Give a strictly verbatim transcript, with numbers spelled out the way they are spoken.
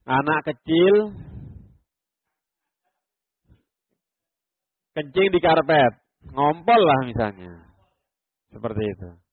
Anak kecil kencing di karpet, ngompol lah misalnya. Seperti itu.